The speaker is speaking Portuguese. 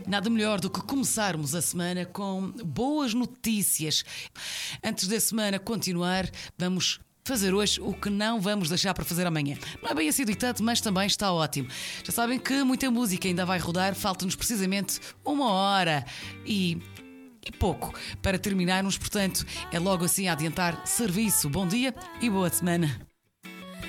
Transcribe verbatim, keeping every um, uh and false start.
Nada melhor do que começarmos a semana com boas notícias. Antes da semana continuar, vamos fazer hoje o que não vamos deixar para fazer amanhã. Não é bem assim ditado, mas também está ótimo. Já sabem que muita música ainda vai rodar, falta-nos precisamente uma hora e, e pouco para terminarmos, portanto, é logo assim a adiantar serviço. Bom dia e boa semana.